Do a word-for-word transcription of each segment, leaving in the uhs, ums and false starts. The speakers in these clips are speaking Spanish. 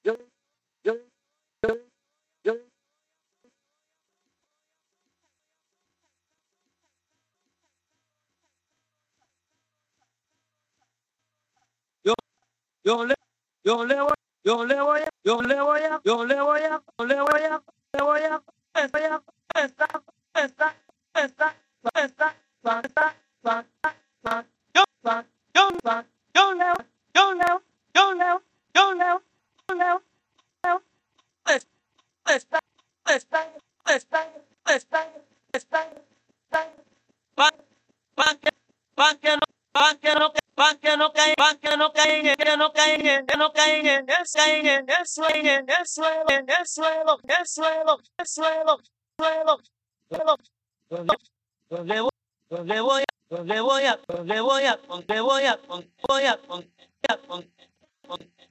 yo, yo, yo, yo, yo le, yo le voy, yo le voy a, yo le voy a, yo le voy a, yo le voy a, le voy a, está, ya, está, está, está, está, está, está, está, está, yo, está, yo, está, yo leo, yo leo, yo leo, yo leo, yo leo, leo, está, está, está, está, está, está, pan, pan que, pan que no, pan que no, pan que no cae, pan que no cae, que no cae, que no cae, en el suelo, en el suelo, en el suelo, en el suelo, en el suelo, el suelo, suelo, suelo, le voy, le voy, le voy a, le voy a, le voy a, voy a, voy a,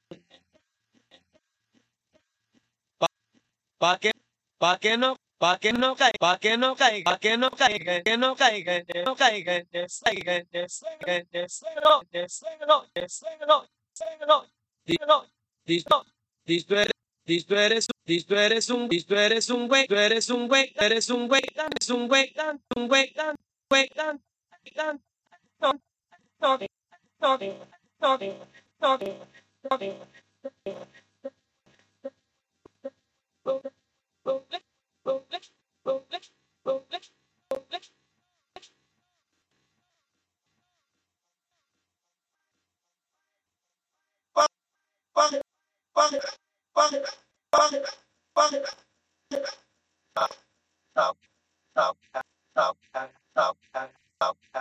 pa que, pa que no, pa que no caiga, pa que no caiga, pa que no caiga, que no caiga, que no caiga, que caiga, que caiga, que suelo, que suelo, que suelo, suelo, suelo, listo, listo eres, listo eres, listo eres un, listo eres un güey, tú eres un güey, eres un güey, eres un güey, un güey, güey, tan, tan, no, no, no, no, no,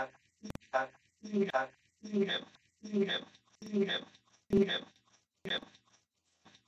no,